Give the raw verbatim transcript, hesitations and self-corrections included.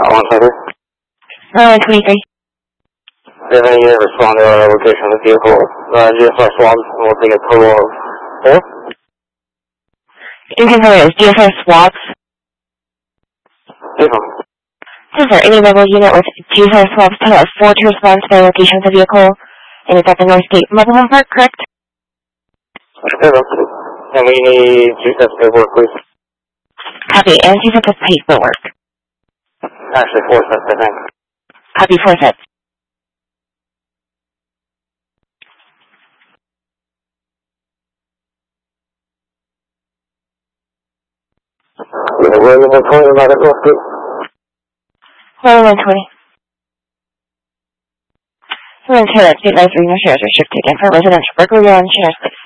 one twenty. Uh, twenty-three. Do you have any unit respond to our location of the vehicle? Uh, G S R swabs, and we'll take a total of four. You can cover it as G S R swabs. Yes, ma'am. This is our any mobile unit with G S R swabs total of four to respond to the location of the vehicle. And it's at the Northgate Mobile Home Park, correct? Yes, ma'am. And we need G S S paperwork, please. Copy, and G S S paperwork. Actually, four sets, I think. Copy, four sets. Yeah, William one twenty, about at Northgate. William one twenty. William Taylor, state license, no shares restricted, and for residential burglary on shares, please.